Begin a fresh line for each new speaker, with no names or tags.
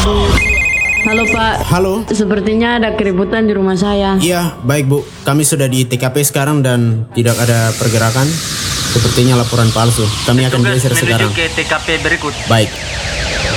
Halo Pak,
Halo.
sepertinya ada keributan di rumah saya.
Iya, baik Bu. Kami sudah di TKP sekarang dan tidak ada pergerakan. Sepertinya laporan palsu. Kami akan
Tugas
geser
menuju
sekarang.
ke TKP berikut.
Baik.